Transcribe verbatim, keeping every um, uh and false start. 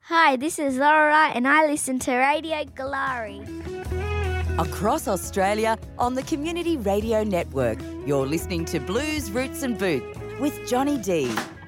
Hi, this is Laura and I listen to Radio Galari. Across Australia on the Community Radio Network, you're listening to Blues, Roots and Boots with Johnny D.